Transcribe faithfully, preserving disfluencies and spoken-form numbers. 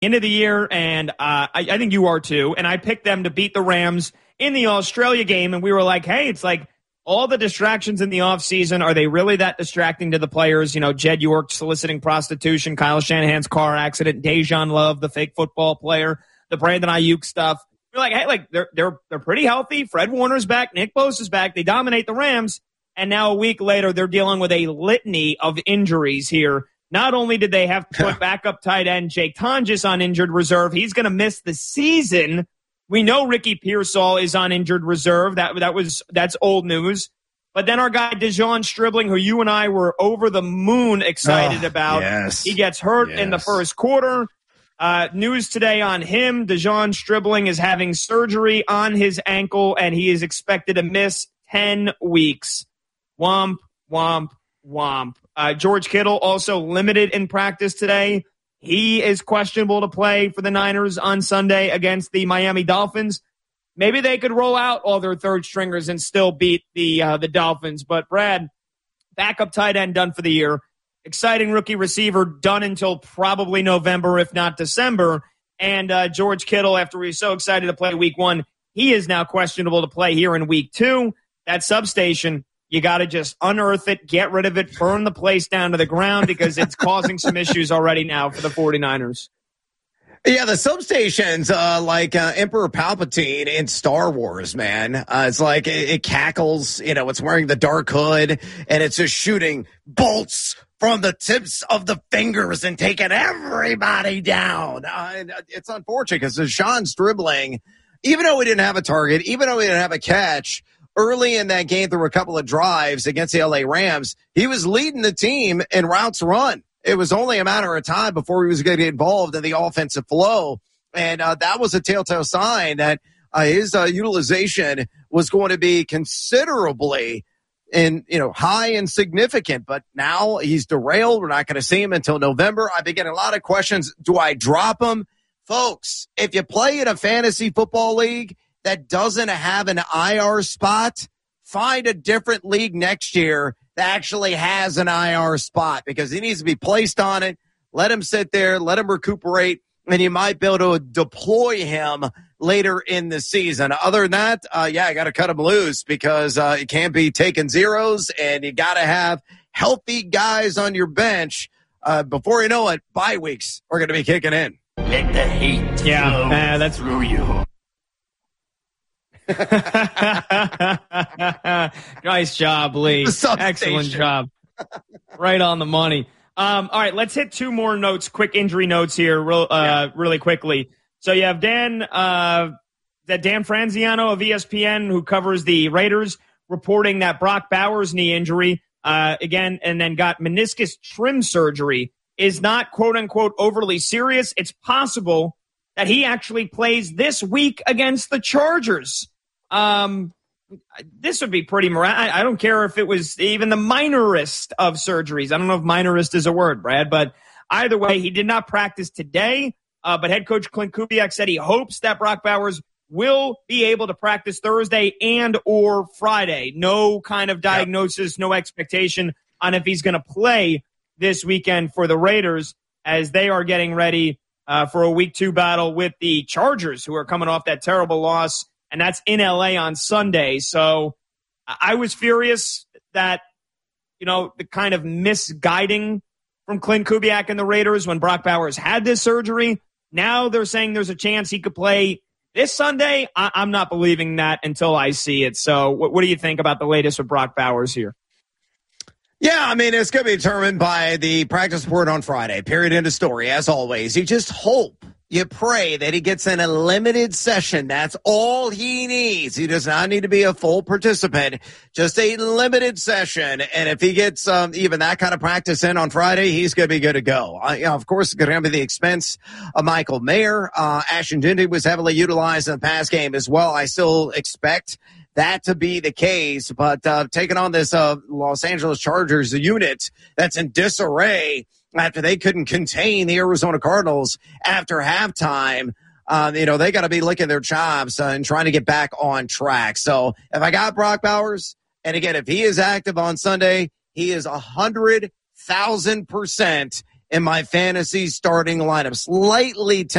end of the year, and uh, I, I think you are too, and I picked them to beat the Rams in the Australia game, and we were like, hey, it's like all the distractions in the offseason, are they really that distracting to the players? You know, Jed York soliciting prostitution, Kyle Shanahan's car accident, Dejan Love, the fake football player, the Brandon Ayuk stuff. We're like, hey, like they're they're they're pretty healthy. Fred Warner's back, Nick Bosa's back. They dominate the Rams, and now a week later they're dealing with a litany of injuries here. Not only did they have to put backup tight end Jake Tonjes on injured reserve, he's going to miss the season. We know Ricky Pearsall is on injured reserve. That that was that's old news. But then our guy Dejon Stribling, who you and I were over the moon excited oh, about, yes. he gets hurt yes. in the first quarter. Uh, news today on him, Dejon Stribling is having surgery on his ankle, and he is expected to miss ten weeks. Womp, womp, womp. Uh, George Kittle also limited in practice today. He is questionable to play for the Niners on Sunday against the Miami Dolphins. Maybe they could roll out all their third stringers and still beat the uh, the Dolphins. But, Brad, backup tight end done for the year. Exciting rookie receiver done until probably November, if not December. And uh, George Kittle, after we were so excited to play week one, he is now questionable to play here in week two. That substation, you got to just unearth it, get rid of it, burn the place down to the ground because it's causing some issues already now for the 49ers. Yeah, the substation's uh, like uh, Emperor Palpatine in Star Wars, man. Uh, it's like it, it cackles, you know, it's wearing the dark hood, and it's just shooting bolts from the tips of the fingers and taking everybody down. Uh, and it's unfortunate because Dejon Stribling, even though he didn't have a target, even though he didn't have a catch, early in that game through a couple of drives against the L A Rams, he was leading the team in routes run. It was only a matter of time before he was going to get involved in the offensive flow. And uh, that was a telltale sign that uh, his uh, utilization was going to be considerably in, you know, high and significant. But now he's derailed. We're not going to see him until November. I've been getting a lot of questions. Do I drop him? Folks, if you play in a fantasy football league that doesn't have an I R spot, find a different league next year that actually has an I R spot because he needs to be placed on it. Let him sit there, let him recuperate, and you might be able to deploy him later in the season. Other than that, uh, yeah, I got to cut him loose because uh, you can't be taking zeros, and you got to have healthy guys on your bench. Uh, before you know it, bye weeks are going to be kicking in. Let the hate yeah, flow uh, that's through you. Nice job, Lee. Excellent job. Right on the money. Um, all right, let's hit two more notes, quick injury notes here real, uh, yeah. really quickly. So you have Dan, uh, that Dan Franziano of E S P N who covers the Raiders reporting that Brock Bowers' knee injury, uh, again, and then got meniscus trim surgery is not quote unquote overly serious. It's possible that he actually plays this week against the Chargers. Um, this would be pretty miraculous. I don't care if it was even the minorest of surgeries. I don't know if minorest is a word, Brad, but either way, he did not practice today. Uh, but head coach Clint Kubiak said he hopes that Brock Bowers will be able to practice Thursday and or Friday. No kind of diagnosis, no expectation on if he's going to play this weekend for the Raiders as they are getting ready uh, for a week two battle with the Chargers, who are coming off that terrible loss. And that's in L A on Sunday. So I was furious that, you know, the kind of misguiding from Clint Kubiak and the Raiders when Brock Bowers had this surgery. Now they're saying there's a chance he could play this Sunday. I- I'm not believing that until I see it. So what, what do you think about the latest with Brock Bowers here? Yeah, I mean, it's going to be determined by the practice report on Friday. Period. End of story. As always, you just hope. You pray that he gets in a limited session. That's all he needs. He does not need to be a full participant, just a limited session. And if he gets um, even that kind of practice in on Friday, he's going to be good to go. Uh, you know, of course, it's going to be the expense of Michael Mayer. Uh, Ashton Dinddy was heavily utilized in the pass game as well. I still expect that to be the case. But uh, taking on this uh, Los Angeles Chargers unit that's in disarray, after they couldn't contain the Arizona Cardinals after halftime, uh, you know, they got to be licking their chops uh, and trying to get back on track. So if I got Brock Bowers, and again, if he is active on Sunday, he is one hundred thousand percent in my fantasy starting lineup. Slightly